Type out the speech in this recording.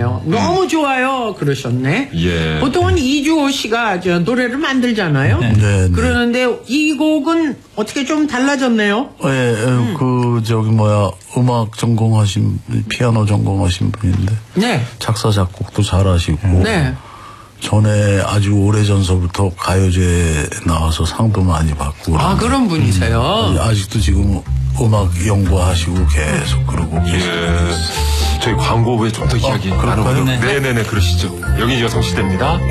그러셨네요. 너무 좋아요 그러셨네. 예. 보통은 이주호 씨가 저 노래를 만들잖아요. 네. 그러는데 이 곡은 어떻게 좀 달라졌네요. 음악 전공하신 피아노 전공하신 분인데 네. 작사 작곡도 잘하시고 네. 전에 아주 오래전서부터 가요제에 나와서 상도 많이 받고 아 그런 분이세요. 아직도 지금 음악 연구하시고 계속 그러고 계세요. 저희 광고 후에 좀 더 이야기 나눠보죠. 네네네 그러시죠. 여기 여성시대입니다.